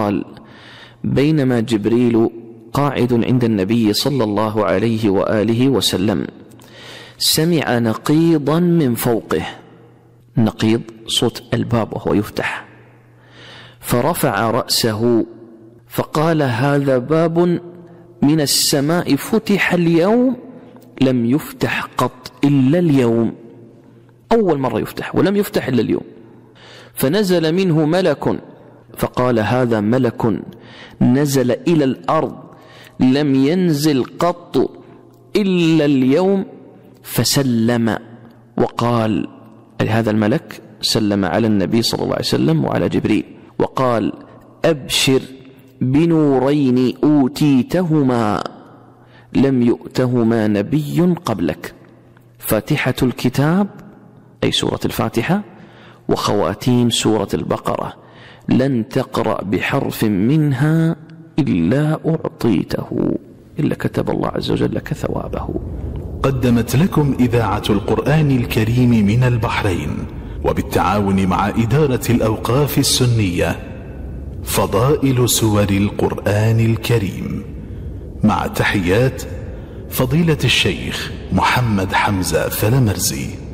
قال: بينما جبريل قاعد عند النبي صلى الله عليه وآله وسلم سمع نقيضا من فوقه، نقيض صوت الباب وهو يفتح، فرفع رأسه فقال: هذا باب من السماء فتح اليوم لم يفتح قط إلا اليوم، أول مرة يفتح ولم يفتح إلا اليوم. فنزل منه ملك فقال: هذا ملك نزل إلى الأرض لم ينزل قط إلا اليوم، فسلم وقال، هذا الملك سلم على النبي صلى الله عليه وسلم وعلى جبريل وقال: أبشر بنورين أوتيتهما لم يؤتهما نبي قبلك، فاتحة الكتاب أي سورة الفاتحة وخواتيم سورة البقرة، لن تقرأ بحرف منها إلا أعطيته، إلا كتب الله عز وجل لك ثوابه. قدمت لكم إذاعة القرآن الكريم من البحرين وبالتعاون مع إدارة الأوقاف السنية فضائل سور القرآن الكريم، مع تحيات فضيلة الشيخ محمد حمزة فلمرزي.